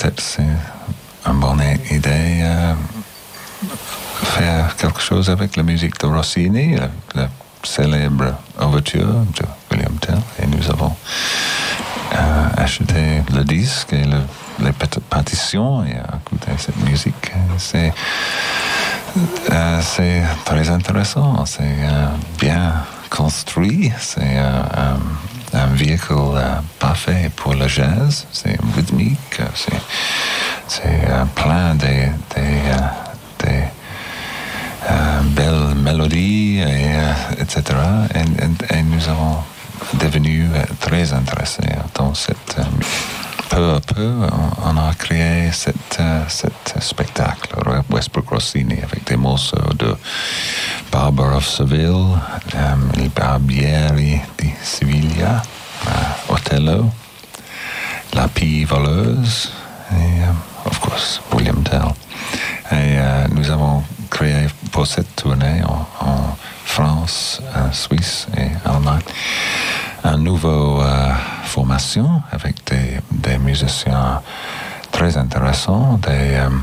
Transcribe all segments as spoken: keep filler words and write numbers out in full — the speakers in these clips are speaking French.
peut-être c'est une bonne idée euh, faire quelque chose avec la musique de Rossini, la, la célèbre ouverture de William Tell, et nous avons euh, acheté le disque et le, les partitions et écouté cette musique. C'est, euh, c'est très intéressant, c'est euh, bien construit, c'est euh, un, un véhicule euh, parfait pour le jazz, c'est rythmique, c'est, c'est euh, plein de, de, de, de euh, belles mélodies, et, euh, et cetera. Et, et, et nous avons devenu euh, très intéressés dans cette... Euh, peu à peu, on, on a créé cet, euh, cet spectacle, Westbrook Rossini, avec des morceaux de Barber of Seville, um, Il Barbieri di Siviglia, uh, Othello, La Pie Voleuse, et, um, of course, William Tell. Et uh, nous avons créé pour cette tournée en, en France, en Suisse et Allemagne un nouveau euh, formation avec des, des musiciens très intéressants, des, euh,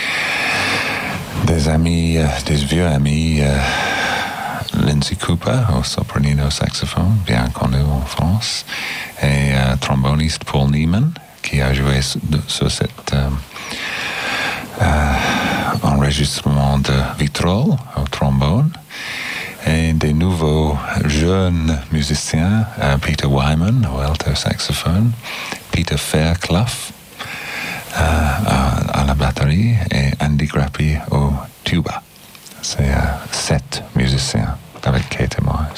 des amis, euh, des vieux amis, euh, Lindsay Cooper au sopranino saxophone, bien connu en France, et euh, tromboniste Paul Neiman qui a joué sur, sur cet euh, euh, enregistrement de Vitrolles au trombone. Et des nouveaux jeunes musiciens, uh, Peter Wyman au alto saxophone, Peter Fairclough uh, à, à la batterie et Andy Grappi au tuba. C'est uh, sept musiciens avec Kate et moi.